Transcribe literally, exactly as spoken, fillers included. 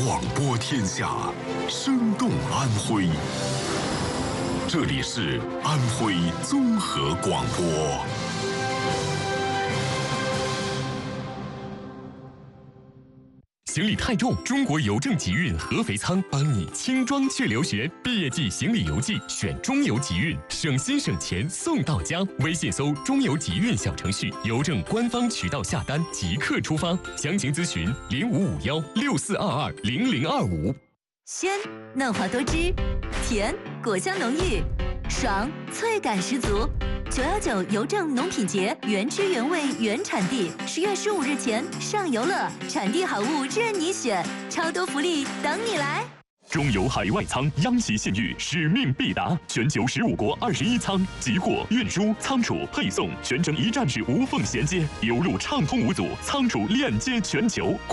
广播天下，生动安徽。这里是安徽综合广播。 行李太重，中国邮政集运合肥仓帮你轻装去留学。毕业季行李邮寄选中邮集运，省心省钱送到家。微信搜中邮集运小程序，邮政官方渠道下单即刻出发。详情咨询零五五幺六四二二零零二五。 鲜嫩滑多汁，甜果香浓郁，爽脆感十足。九幺九邮政农品节原汁原味原产地，十月十五日前上游乐，产地好物任你选，超多福利等你来。 中邮海外仓央企信誉，使命必达，全球十五国二十一仓，集货、运输、仓储、配送全程一站式无缝衔接，邮路畅通无阻，仓储链接全球。